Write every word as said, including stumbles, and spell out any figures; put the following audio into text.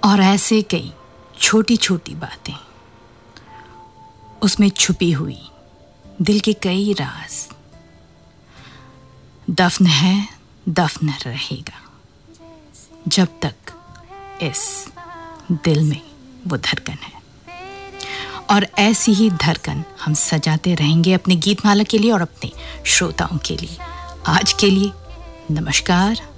और ऐसे कई छोटी छोटी बातें, उसमें छुपी हुई दिल के कई राज। दफन है, दफन रहेगा जब तक इस दिल में वो धड़कन है। और ऐसी ही धड़कन हम सजाते रहेंगे अपने गीतमाला के लिए और अपने श्रोताओं के लिए। आज के लिए नमस्कार।